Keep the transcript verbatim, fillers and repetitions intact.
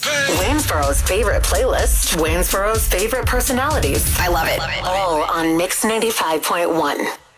Waynesboro's favorite playlist. Waynesboro's favorite personalities. I love it. Love it. All on Mix ninety-five point one.